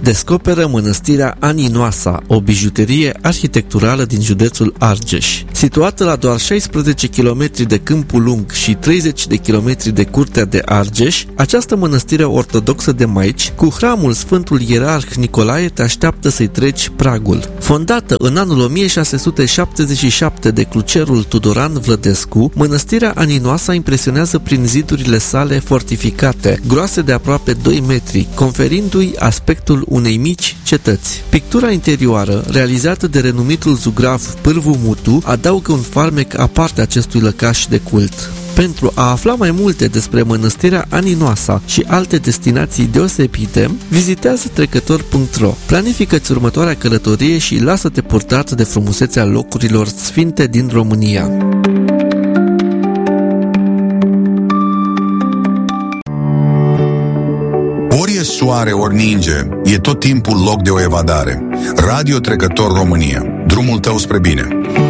descoperă mănăstirea Aninoasa, o bijuterie arhitecturală din județul Argeș. Situată la doar 16 km de Câmpul Lung și 30 de km de Curtea de Argeș, această mănăstire ortodoxă de Maici, cu hramul Sfântul Ierarh Nicolae, te așteaptă să-i treci pragul. Fondată în anul 1677 de crucerul Tudoran Vlădescu, mănăstirea Aninoasa impresionează prin zidurile sale fortificate, groase de aproape 2 metri, conferindu-i aspectul unei mici cetăți. Pictura interioară, realizată de renumitul zugrav Pârvu Mutu, adaugă un farmec aparte acestui lăcaș de cult. Pentru a afla mai multe despre mănăstirea Aninoasa și alte destinații deosebite, vizitează trecător.ro. Planifică-ți următoarea călătorie și lasă-te purtat de frumusețea locurilor sfinte din România. Ori e soare, ori ninge, e tot timpul loc de o evadare. Radio Trecător România. Drumul tău spre bine.